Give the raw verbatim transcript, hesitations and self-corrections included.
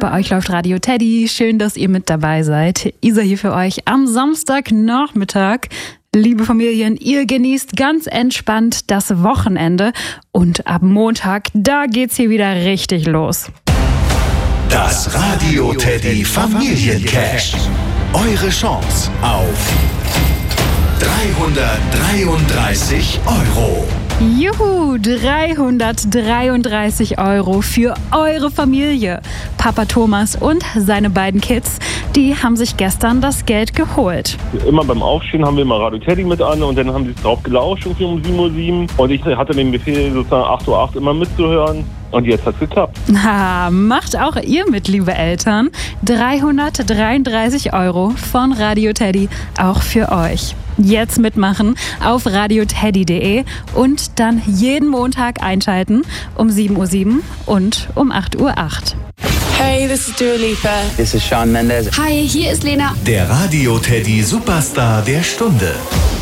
Bei euch läuft Radio Teddy. Schön, dass ihr mit dabei seid. Isa hier für euch am Samstagnachmittag. Liebe Familien, ihr genießt ganz entspannt das Wochenende. Und ab Montag, da geht's hier wieder richtig los. Das Radio Teddy Familiencash. Eure Chance auf dreihundertdreiunddreißig Euro. Juhu, dreihundertdreiunddreißig Euro für eure Familie. Papa Thomas und seine beiden Kids, die haben sich gestern das Geld geholt. Immer beim Aufstehen haben wir immer Radio Teddy mit an und dann haben sie drauf gelauscht um sieben Uhr sieben. Und ich hatte den Befehl, sozusagen acht Uhr acht immer mitzuhören. Und jetzt hat's geklappt. Ha, macht auch ihr mit, liebe Eltern. dreihundertdreiunddreißig Euro von Radio Teddy, auch für euch. Jetzt mitmachen auf radioteddy punkt de und dann jeden Montag einschalten um sieben Uhr sieben und um acht Uhr acht. Hey, this is Dua Lipa. This is Shawn Mendes. Hi, hier ist Lena. Der Radio Teddy Superstar der Stunde.